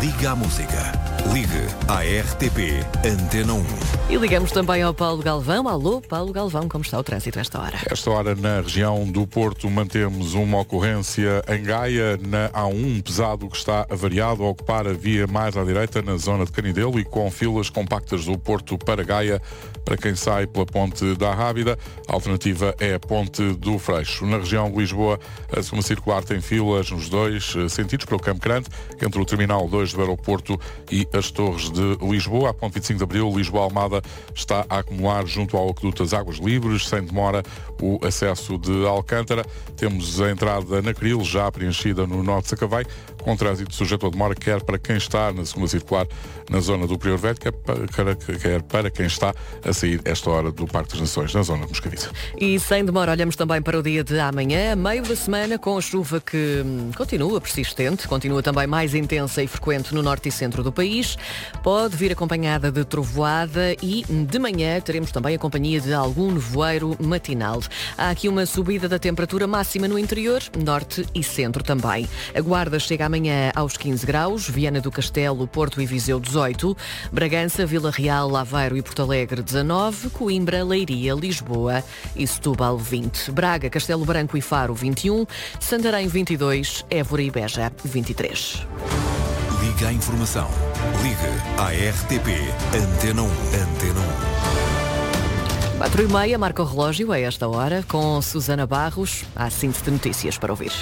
Liga à música. Ligue à RTP Antena 1. E ligamos também ao Paulo Galvão. Alô, Paulo Galvão, como está o trânsito esta hora? Esta hora na região do Porto mantemos uma ocorrência em Gaia, na A1, pesado que está avariado a ocupar a via mais à direita na zona de Canidelo e com filas compactas do Porto para Gaia, para quem sai pela ponte da Rábida. A alternativa é a ponte do Freixo. Na região de Lisboa, a segunda circular tem filas nos dois sentidos para o Campo Grande, entre o Terminal 2 do aeroporto e as Torres de Lisboa. A ponte 25 de Abril, Lisboa-Almada, está a acumular junto ao Aqueduto das Águas Livres, sem demora o acesso de Alcântara. Temos a entrada na Cril, já preenchida no Norte de Sacavém, com trânsito sujeito a demora, quer para quem está na segunda circular na zona do Prior Velho, quer para quem está a sair esta hora do Parque das Nações, na zona de Moscavide. E sem demora olhamos também para o dia de amanhã, meio da semana, com a chuva que continua persistente, continua também mais intensa e frequente no norte e centro do país. Pode vir acompanhada de trovoada e de manhã teremos também a companhia de algum nevoeiro matinal. Há aqui uma subida da temperatura máxima no interior, norte e centro também. A Guarda chega amanhã aos 15 graus, Viana do Castelo, Porto e Viseu 18, Bragança, Vila Real, Aveiro e Porto Alegre 19, Coimbra, Leiria, Lisboa e Setúbal 20, Braga, Castelo Branco e Faro 21, Santarém 22, Évora e Beja 23. Liga à informação. Ligue à RTP Antena 1. Antena 1. 4h30, marca o relógio a esta hora, com Susana Barros. Há síntese de notícias para ouvir.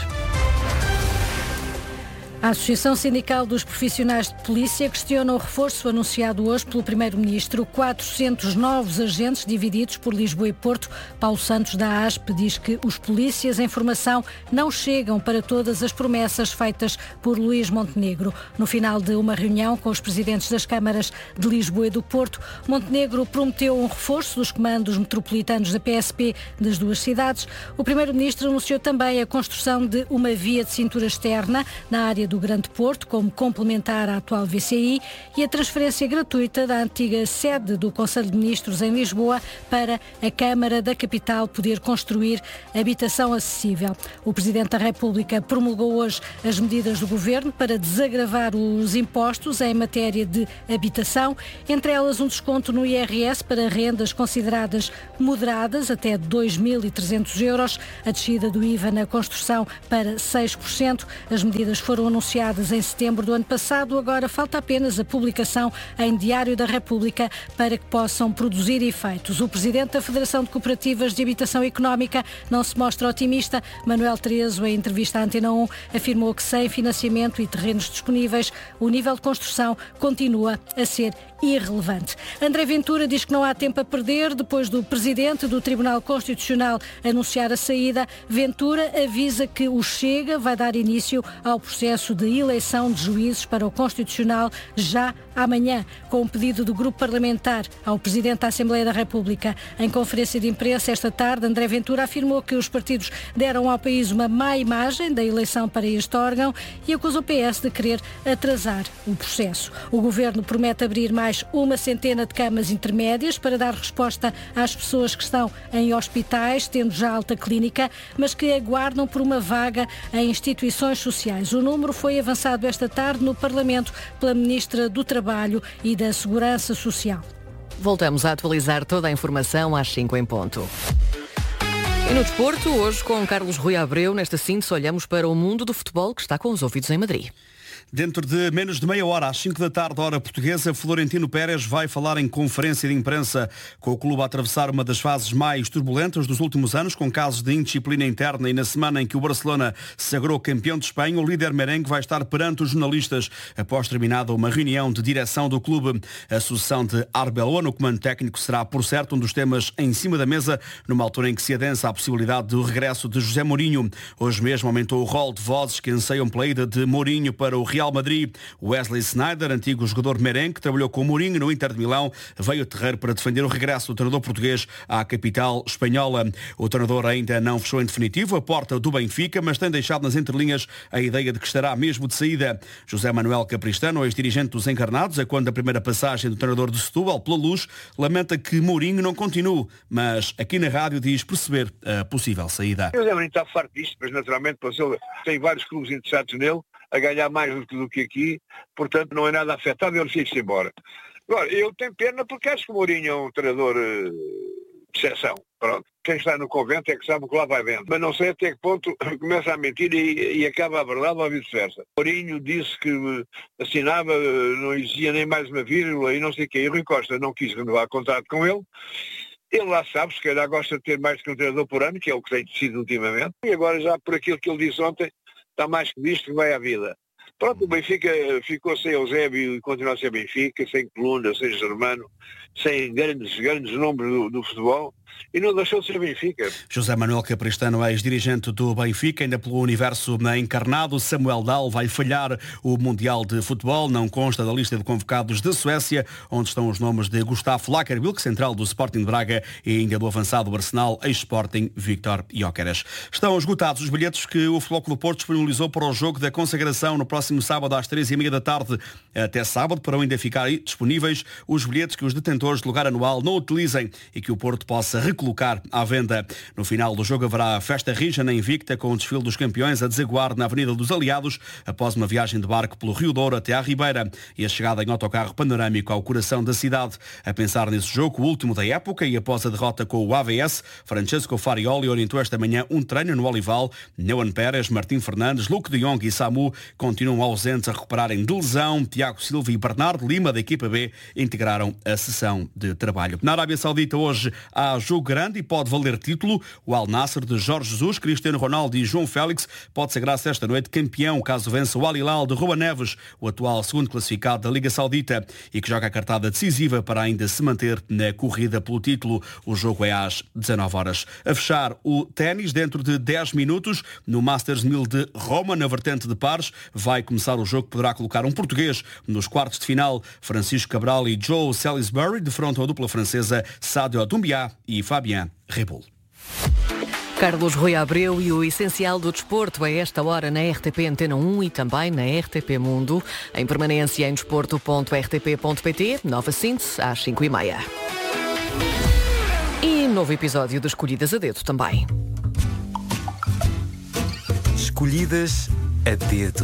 A Associação Sindical dos Profissionais de Polícia questiona o reforço anunciado hoje pelo Primeiro-Ministro. 400 novos agentes divididos por Lisboa e Porto. Paulo Santos, da ASP, diz que os polícias em formação não chegam para todas as promessas feitas por Luís Montenegro. No final de uma reunião com os presidentes das câmaras de Lisboa e do Porto, Montenegro prometeu um reforço dos comandos metropolitanos da PSP das duas cidades. O Primeiro-Ministro anunciou também a construção de uma via de cintura externa na área do Grande Porto, como complementar à atual VCI, e a transferência gratuita da antiga sede do Conselho de Ministros em Lisboa para a Câmara da Capital poder construir habitação acessível. O Presidente da República promulgou hoje as medidas do Governo para desagravar os impostos em matéria de habitação, entre elas um desconto no IRS para rendas consideradas moderadas até 2.300 euros, a descida do IVA na construção para 6%. As medidas foram anunciadas em setembro do ano passado, agora falta apenas a publicação em Diário da República para que possam produzir efeitos. O Presidente da Federação de Cooperativas de Habitação Económica não se mostra otimista. Manuel Trezo, em entrevista à Antena 1, afirmou que sem financiamento e terrenos disponíveis, o nível de construção continua a ser irrelevante. André Ventura diz que não há tempo a perder. Depois do Presidente do Tribunal Constitucional anunciar a saída, Ventura avisa que o Chega vai dar início ao processo de eleição de juízes para o Constitucional já amanhã, com um pedido do Grupo Parlamentar ao Presidente da Assembleia da República. Em conferência de imprensa esta tarde, André Ventura afirmou que os partidos deram ao país uma má imagem da eleição para este órgão e acusou o PS de querer atrasar o processo. O Governo promete abrir mais uma centena de camas intermédias para dar resposta às pessoas que estão em hospitais, tendo já alta clínica, mas que aguardam por uma vaga em instituições sociais. O número foi avançado esta tarde no Parlamento pela Ministra do Trabalho e da Segurança Social. Voltamos a atualizar toda a informação às 5 em ponto. E no desporto, hoje com Carlos Rui Abreu, nesta síntese olhamos para o mundo do futebol que está com os ouvidos em Madrid. Dentro de menos de meia hora, às 5 da tarde, hora portuguesa, Florentino Pérez vai falar em conferência de imprensa, com o clube a atravessar uma das fases mais turbulentas dos últimos anos, com casos de indisciplina interna, e na semana em que o Barcelona se sagrou campeão de Espanha, o líder merengue vai estar perante os jornalistas após terminada uma reunião de direção do clube. A sucessão de Arbeloa no comando técnico será, por certo, um dos temas em cima da mesa, numa altura em que se adensa a possibilidade do regresso de José Mourinho. Hoje mesmo aumentou o rol de vozes que anseiam pela ida de Mourinho para o Real Madrid. Wesley Sneijder, antigo jogador merengue, que trabalhou com Mourinho no Inter de Milão, veio a terreiro para defender o regresso do treinador português à capital espanhola. O treinador ainda não fechou em definitivo a porta do Benfica, mas tem deixado nas entrelinhas a ideia de que estará mesmo de saída. José Manuel Capristano, ex-dirigente dos Encarnados, a quando da primeira passagem do treinador de Setúbal pela Luz, lamenta que Mourinho não continue, mas aqui na rádio diz perceber a possível saída. O José Mourinho está farto disto, mas naturalmente tem vários clubes interessados nele. a ganhar mais do que aqui, portanto não é nada afetado, ele fica-se embora. Agora, eu tenho pena porque acho que o Mourinho é um treinador de exceção. Pronto. Quem está no convento é que sabe que lá vai vendo. Mas não sei até que ponto começa a mentir e acaba a verdade ou vice-versa. Mourinho disse que assinava, não exigia nem mais uma vírgula e não sei o quê. E Rui Costa não quis renovar contrato com ele. Ele lá sabe, se calhar gosta de ter mais de um treinador por ano, que é o que tem sido ultimamente. E agora já por aquilo que ele disse ontem, está mais que visto que vai à vida. Pronto, o Benfica ficou sem Eusébio e continua a ser Benfica, sem Coluna, sem Germano, sem grandes nomes do futebol. E não deixou de ser Benfica. José Manuel Capristano, ex-dirigente do Benfica, ainda pelo universo encarnado. Samuel Dahl vai falhar o Mundial de Futebol, não consta da lista de convocados de Suécia, onde estão os nomes de Gustavo Lakerbilk, central do Sporting de Braga, e ainda do avançado Arsenal, ex-Sporting, Víctor Gyökeres. Estão esgotados os bilhetes que o Futebol Clube do Porto disponibilizou para o jogo da consagração no próximo sábado às 3h30 da tarde. Até sábado poderão ainda ficar disponíveis os bilhetes que os detentores de lugar anual não utilizem e que o Porto possa recolocar à venda. No final do jogo haverá festa rija na Invicta, com o desfile dos campeões a desaguar na Avenida dos Aliados, após uma viagem de barco pelo Rio Douro até à Ribeira e a chegada em autocarro panorâmico ao coração da cidade. A pensar nesse jogo, o último da época, e após a derrota com o AVS, Francesco Farioli orientou esta manhã um treino no Olival. Neuan Pérez, Martim Fernandes, Luque de Jong e Samu continuam ausentes a recuperarem de lesão. Tiago Silva e Bernardo Lima, da equipa B, integraram a sessão de trabalho. Na Arábia Saudita hoje há jogo grande e pode valer título. O Al Nassr de Jorge Jesus, Cristiano Ronaldo e João Félix pode sagrar-se esta noite campeão caso vença o Al Hilal de Rua Neves, o atual segundo classificado da Liga Saudita, e que joga a cartada decisiva para ainda se manter na corrida pelo título. O jogo é às 19 horas. A fechar o ténis, dentro de 10 minutos, no Masters 1000 de Roma, na vertente de pares, vai começar o jogo que poderá colocar um português nos quartos de final. Francisco Cabral e Joe Salisbury defrontam a dupla francesa Sadio Doumbia e Fabien Rebol. Carlos Rui Abreu e o essencial do desporto a esta hora na RTP Antena 1 e também na RTP Mundo. Em permanência em desporto.rtp.pt, nova síntese às 5h30. E novo episódio de Escolhidas a Dedo também. Escolhidas a dedo.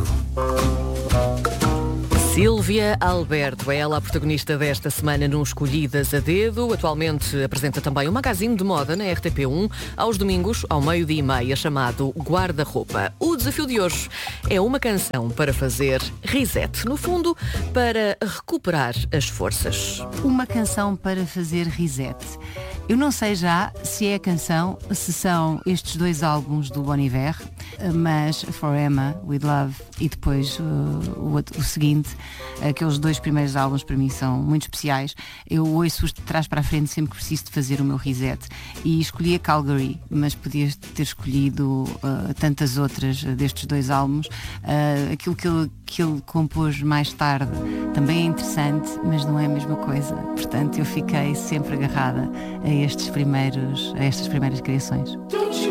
Sílvia Alberto é ela a protagonista desta semana no Escolhidas a Dedo. Atualmente apresenta também um magazine de moda na RTP1 aos domingos ao 12h30, chamado Guarda-Roupa. O desafio de hoje é uma canção para fazer reset, no fundo, para recuperar as forças. Uma canção para fazer reset. Eu não sei já se é a canção, se são estes dois álbuns do Bon Iver, mas For Emma, With Love e depois o seguinte, aqueles dois primeiros álbuns para mim são muito especiais. Eu ouço-os de trás para a frente sempre que preciso de fazer o meu reset. E escolhi a Calgary, mas podia ter escolhido tantas outras destes dois álbuns. Aquilo que ele compôs mais tarde também é interessante, mas não é a mesma coisa. Portanto, eu fiquei sempre agarrada a estas primeiras criações.